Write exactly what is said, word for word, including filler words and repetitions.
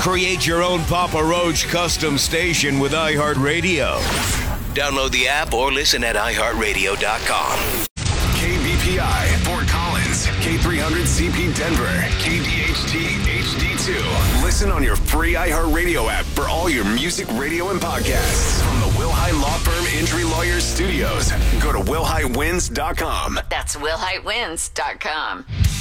Create your own Papa Roach custom station with iHeartRadio. Download the app or listen at i heart radio dot com. K B P I, Fort Collins, K three hundred C P Denver, K D H T H D two. Listen on your free iHeartRadio app for all your music, radio, and podcasts. From the Wilhite Law Firm Injury Lawyers Studios. Go to wilhite wins dot com. That's wilhite wins dot com.